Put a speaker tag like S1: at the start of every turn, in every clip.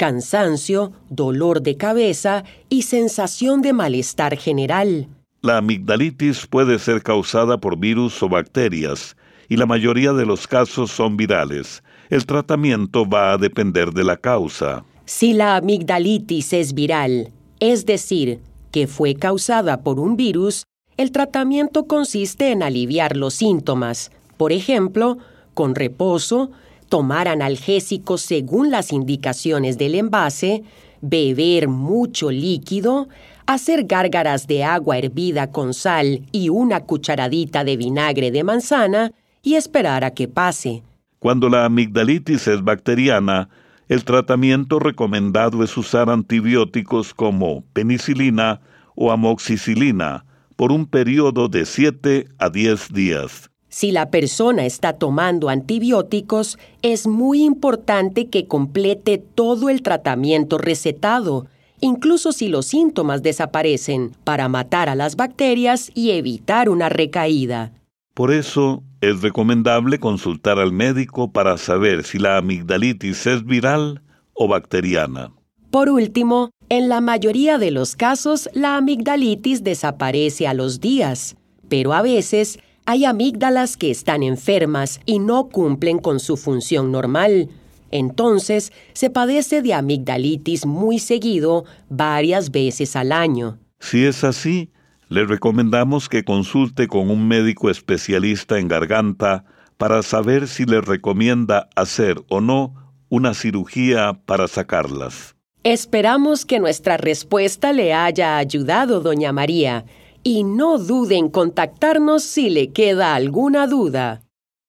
S1: cansancio, dolor de cabeza y sensación de malestar general.
S2: La amigdalitis puede ser causada por virus o bacterias, y la mayoría de los casos son virales. El tratamiento va a depender de la causa.
S1: Si la amigdalitis es viral, es decir, que fue causada por un virus, el tratamiento consiste en aliviar los síntomas, por ejemplo, con reposo, tomar analgésicos según las indicaciones del envase, beber mucho líquido, hacer gárgaras de agua hervida con sal y una cucharadita de vinagre de manzana y esperar a que pase.
S2: Cuando la amigdalitis es bacteriana, el tratamiento recomendado es usar antibióticos como penicilina o amoxicilina por un periodo de 7 a 10 días.
S1: Si la persona está tomando antibióticos, es muy importante que complete todo el tratamiento recetado, incluso si los síntomas desaparecen, para matar a las bacterias y evitar una recaída.
S2: Por eso, es recomendable consultar al médico para saber si la amigdalitis es viral o bacteriana.
S1: Por último, en la mayoría de los casos, la amigdalitis desaparece a los días, pero a veces hay amígdalas que están enfermas y no cumplen con su función normal. Entonces, se padece de amigdalitis muy seguido, varias veces al año.
S2: Si es así, le recomendamos que consulte con un médico especialista en garganta para saber si le recomienda hacer o no una cirugía para sacarlas.
S1: Esperamos que nuestra respuesta le haya ayudado, doña María, y no dude en contactarnos si le queda alguna duda.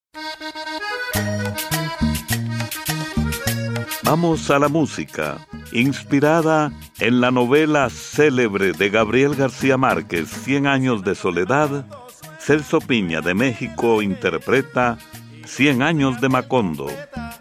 S2: Vamos a la música, inspirada en la novela célebre de Gabriel García Márquez, 100 años de soledad. Celso Piña de México interpreta 100 años de Macondo.